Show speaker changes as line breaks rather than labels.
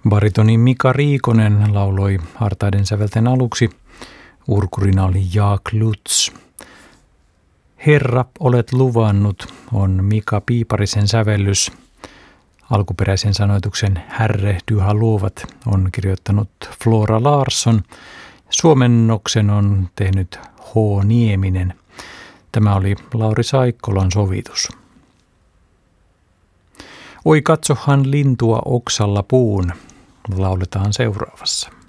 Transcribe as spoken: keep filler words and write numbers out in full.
Baritoni Mika Riikonen lauloi hartaiden sävelten aluksi. Urkurina oli Jaak Lutz. Herra, olet luvannut on Mika Piiparisen sävellys. Alkuperäisen sanoituksen Herre, du har lovat on kirjoittanut Flora Larsson. Suomennoksen on tehnyt H. Nieminen. Tämä oli Lauri Saikkolan sovitus. Oi katsohan lintua oksalla puun, lauletaan seuraavassa.